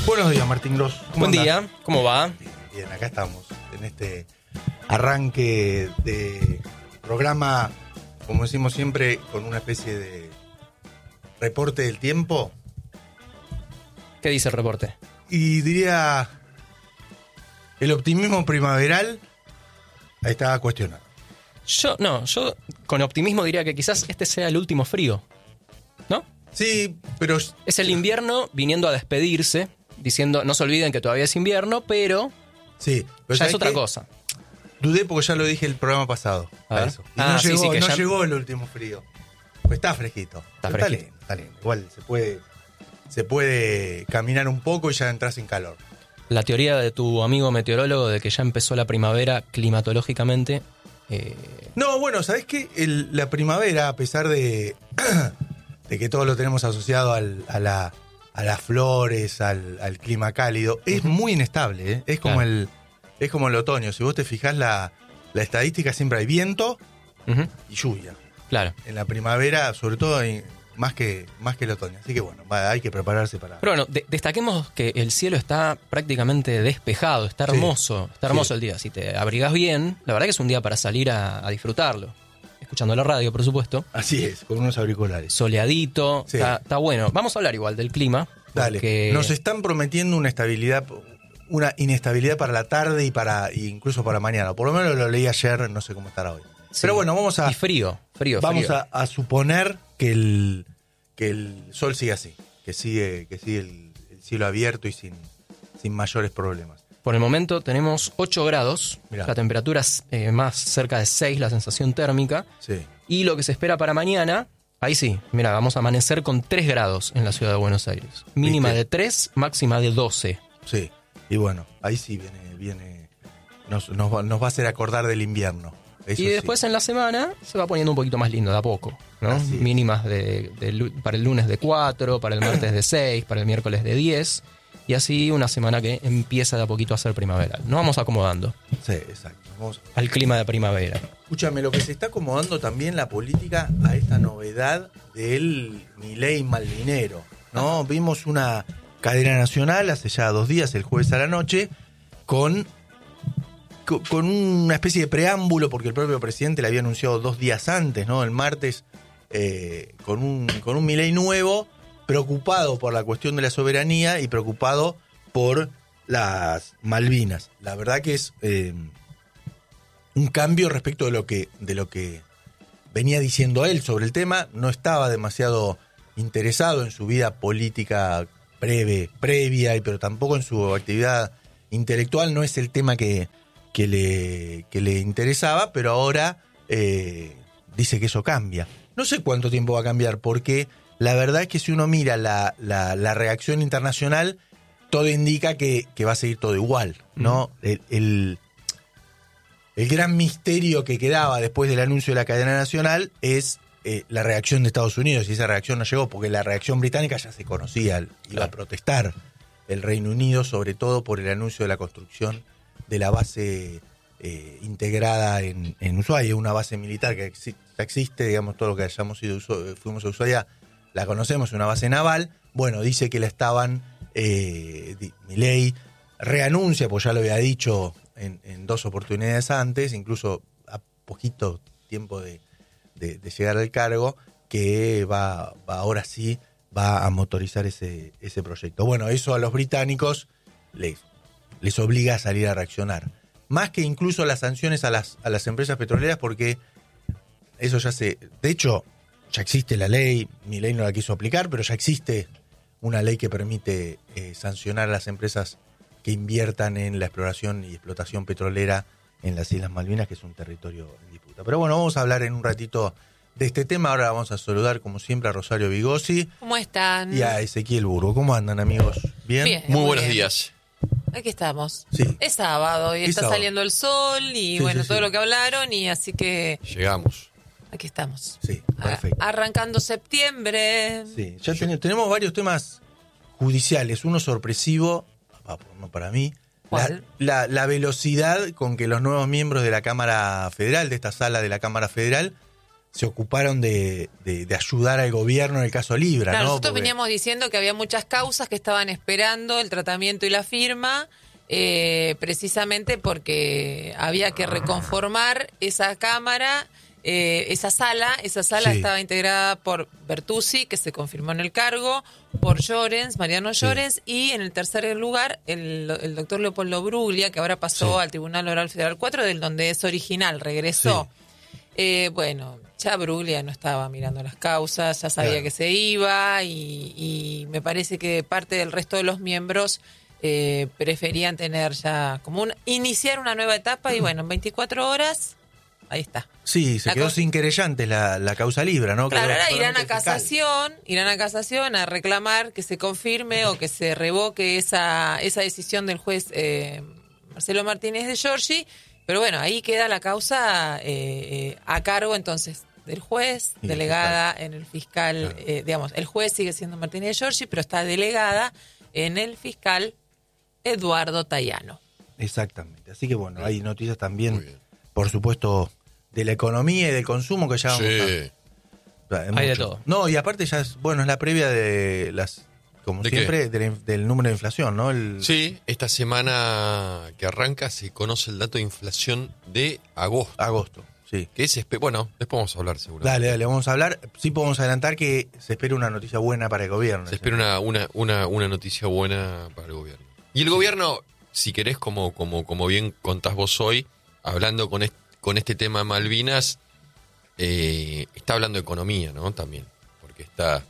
Buenos días, Martín Gross. Buen día, ¿cómo va? Bien, acá estamos en este arranque de programa, como decimos siempre, con una especie de reporte del tiempo. ¿Qué dice el reporte? Y diría, el optimismo primaveral está cuestionado. Yo con optimismo diría que quizás este sea el último frío, ¿no? Sí, pero... Es el invierno viniendo a despedirse, diciendo, no se olviden que todavía es invierno, pero sí, pero ya es otra cosa. Dudé porque ya lo dije el programa pasado. A ver. Eso. Y no ya... llegó el último frío. Pues está fresquito. Está fresquito. Está lindo. Igual se puede caminar un poco y ya entras en calor. La teoría de tu amigo meteorólogo de que ya empezó la primavera climatológicamente... No, bueno, ¿sabés qué? La primavera, a pesar de que todo lo tenemos asociado a las flores, al clima cálido, es muy inestable, ¿eh? Es como Claro. es como el otoño. Si vos te fijás la estadística, siempre hay viento y lluvia. Claro. En la primavera, sobre todo, más que el otoño. Así que bueno, hay que prepararse para... Pero bueno, destaquemos que el cielo está prácticamente despejado, está hermoso, el día. Si te abrigas bien, la verdad que es un día para salir a disfrutarlo. Escuchando la radio, por supuesto. Así es, con unos auriculares. Soleadito, Sí. está bueno. Vamos a hablar igual del clima. Dale, porque... nos están prometiendo una inestabilidad para la tarde y incluso para mañana. Por lo menos lo leí ayer, no sé cómo estará hoy. Sí. Pero bueno, vamos a... Y frío. Vamos a suponer que el sol sigue así, que sigue el cielo abierto y sin mayores problemas. Por el momento tenemos 8 grados, Mirá. la temperatura es más cerca de 6, la sensación térmica. Sí. Y lo que se espera para mañana, ahí sí, mira, vamos a amanecer con 3 grados en la ciudad de Buenos Aires. Mínima ¿Viste? de 3, máxima de 12. Sí, y bueno, ahí sí viene nos va a hacer acordar del invierno. Eso Y después sí. en la semana se va poniendo un poquito más lindo de a poco, ¿no? Así es. Mínimas para el lunes de 4, para el martes de 6, para el miércoles de 10. Y así una semana que empieza de a poquito a ser primaveral. Nos vamos acomodando Sí, exacto. al clima de primavera. Escúchame, lo que se está acomodando también la política a esta novedad del Milei malvinero, ¿no? Vimos una cadena nacional hace ya 2 días, el jueves a la noche, con una especie de preámbulo, porque el propio presidente le había anunciado 2 días antes, ¿no? El martes, con un Milei nuevo, preocupado por la cuestión de la soberanía y preocupado por las Malvinas. La verdad que es un cambio respecto de lo que venía diciendo él sobre el tema. No estaba demasiado interesado en su vida política previa, pero tampoco en su actividad intelectual. No es el tema que le interesaba, pero ahora dice que eso cambia. No sé cuánto tiempo va a cambiar, porque la verdad es que si uno mira la reacción internacional, todo indica que va a seguir todo igual, ¿no? El gran misterio que quedaba después del anuncio de la cadena nacional es la reacción de Estados Unidos, y esa reacción no llegó, porque la reacción británica ya se conocía, iba a protestar el Reino Unido, sobre todo por el anuncio de la construcción de la base integrada en Ushuaia, una base militar que existe, digamos, todo lo que fuimos a Ushuaia, la conocemos, una base naval. Bueno, dice que la estaban, Milei reanuncia, pues ya lo había dicho en 2 oportunidades antes, incluso a poquito tiempo de llegar al cargo, que ahora sí va a motorizar ese proyecto. Bueno, eso a los británicos les obliga a salir a reaccionar. Más que incluso las sanciones a las empresas petroleras, porque eso de hecho, ya existe la ley, Milei no la quiso aplicar, pero ya existe una ley que permite sancionar a las empresas que inviertan en la exploración y explotación petrolera en las Islas Malvinas, que es un territorio en disputa. Pero bueno, vamos a hablar en un ratito de este tema. Ahora vamos a saludar, como siempre, a Rosario Vigosi. ¿Cómo están? Y a Ezequiel Burgo. ¿Cómo andan, amigos? ¿Bien? Bien. Muy buenos bien. días. Aquí estamos. Sí. Es sábado y Es está sábado. saliendo el sol y Sí, bueno, sí, todo sí. lo que hablaron, y así que Llegamos. aquí estamos. Sí, perfecto. Arrancando septiembre. Sí, ya tenemos varios temas judiciales. Uno sorpresivo, para mí. ¿Cuál? La velocidad con que los nuevos miembros de la Cámara Federal, de esta sala de la Cámara Federal, se ocuparon de ayudar al gobierno en el caso Libra, Claro, ¿no? nosotros Porque- veníamos diciendo que había muchas causas que estaban esperando el tratamiento y la firma, precisamente porque había que reconformar esa Cámara, esa sala. Esa sala Sí. estaba integrada por Bertuzzi, que se confirmó en el cargo, por Llorens, Mariano Sí. Llorens, y en el tercer lugar el doctor Leopoldo Bruglia, que ahora pasó Sí. al Tribunal Oral Federal 4, del donde es original, regresó. Bueno, ya Bruglia no estaba mirando las causas, ya sabía Claro. que se iba y me parece que parte del resto de los miembros preferían tener ya como iniciar una nueva etapa y bueno, en 24 horas, ahí está. Sí, se La quedó cosa- sin querellante la causa Libra, ¿no? Claro, Quedó ahora irán a solamente el fiscal. irán a casación a reclamar que se confirme o que se revoque esa decisión del juez Marcelo Martínez de Giorgi, pero bueno, ahí queda la causa a cargo entonces del juez, Y delegada en el fiscal, Claro. digamos, el juez sigue siendo Martínez de Giorgi, pero está delegada en el fiscal Eduardo Tayano. Exactamente. Así que bueno, hay noticias Muy también, bien. por supuesto, de la economía y del consumo que ya vamos Sí. Hay de todo. No, y aparte ya es la previa de las, como ¿De siempre, del número de inflación, ¿no? Sí, esta semana que arranca se conoce el dato de inflación de agosto. Agosto, sí. Que es, bueno, después vamos a hablar seguro. Dale, vamos a hablar. Sí podemos adelantar que se espera una noticia buena para el gobierno. Se espera una noticia buena para el gobierno. Y el gobierno, si querés, como bien contás vos hoy, hablando con este tema de Malvinas, está hablando de economía, ¿no? También. Porque está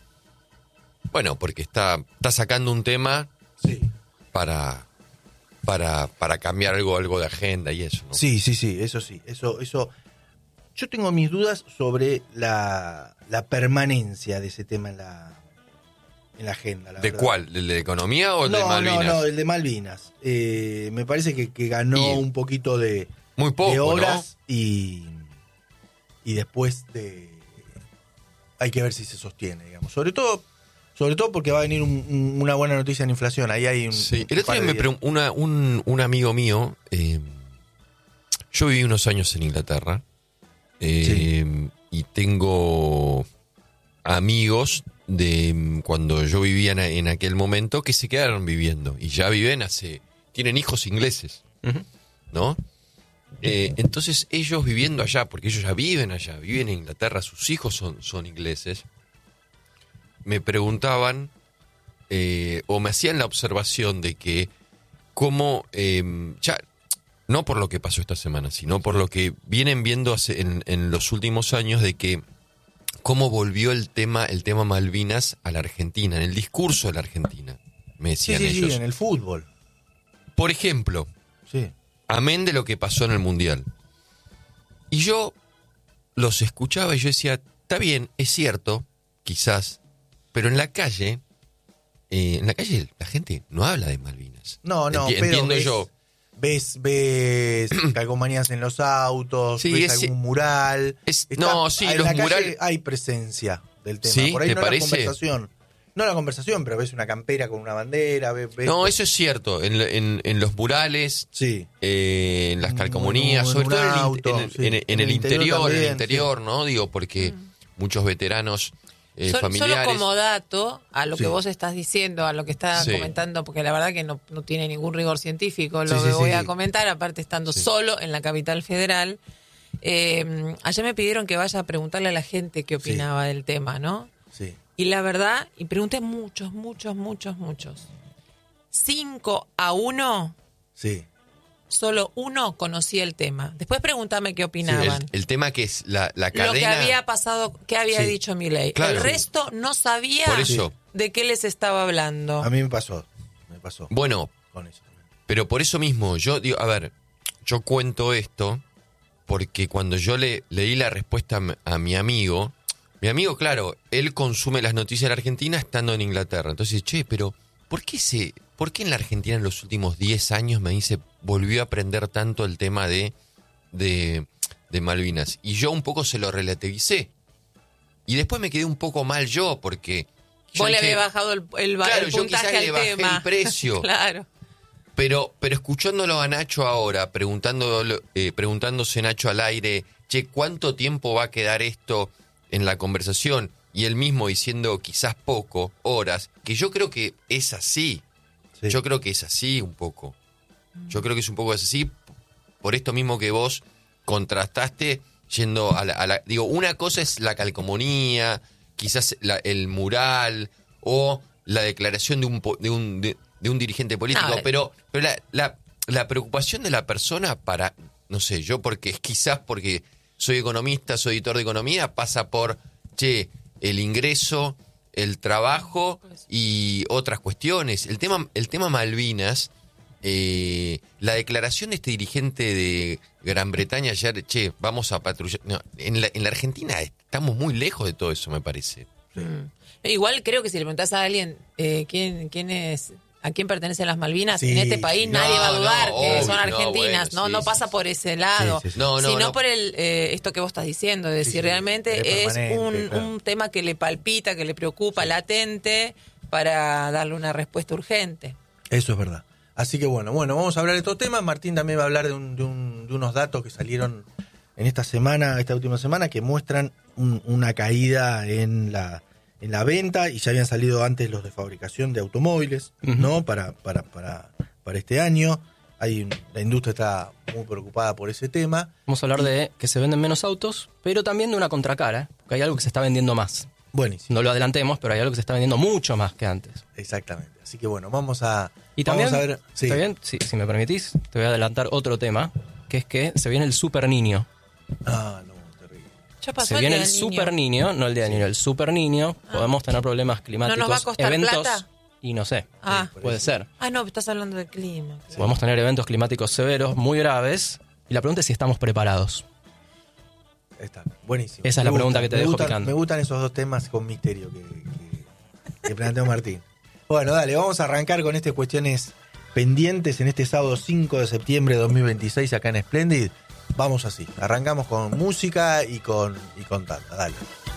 sacando un tema Sí. para cambiar algo de agenda y eso, ¿no? Sí, eso sí. Eso. Yo tengo mis dudas sobre la permanencia de ese tema en la agenda. La ¿De verdad. cuál? ¿El de economía o el de Malvinas? No, el de Malvinas. Me parece que ganó Y- un poquito de Muy poco, de ¿no? horas y después hay que ver si se sostiene, digamos. Sobre todo porque va a venir una buena noticia en inflación. Ahí hay Sí, el otro par día de me días. preguntó un amigo mío, yo viví unos años en Inglaterra y tengo amigos de cuando yo vivía en aquel momento que se quedaron viviendo y ya tienen hijos ingleses, Ujú. ¿no? Entonces ellos viviendo allá, porque ellos ya viven allá, viven en Inglaterra, sus hijos son ingleses, me preguntaban o me hacían la observación de que cómo, ya no por lo que pasó esta semana, sino por lo que vienen viendo en los últimos años de que cómo volvió el tema Malvinas a la Argentina, en el discurso de la Argentina, me decían Sí, ellos. en el fútbol. Por ejemplo, Sí. amén de lo que pasó en el Mundial. Y yo los escuchaba y yo decía, está bien, es cierto, quizás, pero en la calle la gente no habla de Malvinas. No, pero Entiendo yo. ves calcomanías en los autos, Sí, ves es- algún mural. no, sí, en los la calle murales- hay presencia del tema. ¿Sí? Por ahí ¿Te no parece? la conversación. No la conversación, pero ves una campera con una bandera. Ves, No, eso es cierto. En los murales, Sí. en las calcomanías, En sobre un todo auto, sí. en el interior, también, ¿no? Digo, porque muchos veteranos Solo familiares. como dato a lo Sí. que vos estás diciendo, a lo que está Sí. comentando, porque la verdad que no tiene ningún rigor científico lo Sí, que sí, voy sí. a comentar, aparte estando Sí. solo en la capital federal. Ayer me pidieron que vaya a preguntarle a la gente qué opinaba del tema, ¿no? Sí. Y la verdad, y pregunté muchos. 5-1, Sí. solo uno conocía el tema. Después pregúntame qué Sí, opinaban. el tema que es la Lo que cadena. había pasado, que había Sí. dicho Milei. Claro. El resto no sabía Por eso. de qué les estaba hablando. A mí me pasó Bueno, con eso también. pero por eso mismo, yo digo, a ver, yo cuento esto porque cuando yo leí la respuesta a mi amigo, claro, él consume las noticias de la Argentina estando en Inglaterra. Entonces, pero ¿por qué en la Argentina en los últimos 10 años me dice volvió a aprender tanto el tema de Malvinas? Y yo un poco se lo relativicé. Y después me quedé un poco mal yo porque yo Vos le dije, había bajado el claro, yo quizás puntaje le al bajé tema. el precio. Claro. Pero escuchándolo a Nacho ahora, preguntándose Nacho al aire che, ¿cuánto tiempo va a quedar esto en la conversación? Y él mismo diciendo quizás poco, horas, que yo creo que es así. Sí. Yo creo que es así un poco. Yo creo que es un poco así, por esto mismo que vos contrastaste yendo a la... Digo, una cosa es la calcomanía, quizás el mural o la declaración de un dirigente político, pero la preocupación de la persona para, no sé, yo quizás porque soy economista, soy editor de economía, pasa por, che, el ingreso, el trabajo y otras cuestiones. El tema Malvinas, la declaración de este dirigente de Gran Bretaña ayer, che, vamos a patrullar. No, en la Argentina estamos muy lejos de todo eso, me parece. Sí. Igual creo que si le preguntás a alguien quién es, a quién pertenecen las Malvinas, Sí, en este país sí. nadie va a dudar que obvio, son argentinas, bueno, no pasa por ese lado, Sí, sí, sí. sino por esto que vos estás diciendo, de Sí, si sí, realmente es permanente, claro. un tema que le palpita, que le preocupa, latente, para darle una respuesta urgente. Eso es verdad. Así que bueno, vamos a hablar de otro tema. Martín también va a hablar de unos datos que salieron en esta última semana, que muestran una caída en la venta, y ya habían salido antes los de fabricación de automóviles, ¿no? Para este año. La industria está muy preocupada por ese tema. Vamos a hablar de que se venden menos autos, pero también de una contracara, porque hay algo que se está vendiendo más. Buenísimo. No lo adelantemos, pero hay algo que se está vendiendo mucho más que antes. Exactamente. Así que bueno, vamos a También, a ver. Sí. ¿está bien? Sí, si me permitís, te voy a adelantar otro tema, que es que se viene el Super Niño. Ah, no, terrible. Ya pasó Se el viene día el del Super niño. Niño, no el día del niño, el Super Niño. Podemos tener problemas climáticos, ¿No nos va a costar eventos, plata? y no sé, Ah. puede ser. No, estás hablando del clima. Podemos tener eventos climáticos severos, muy graves, y la pregunta es si estamos preparados. Está buenísimo. Esa es la pregunta que te dejo picando. Me gustan esos dos temas con misterio que planteó Martín. Bueno, dale, vamos a arrancar con estas cuestiones pendientes en este sábado 5 de septiembre de 2026 acá en Splendid. Vamos así, arrancamos con música y con tanda, dale.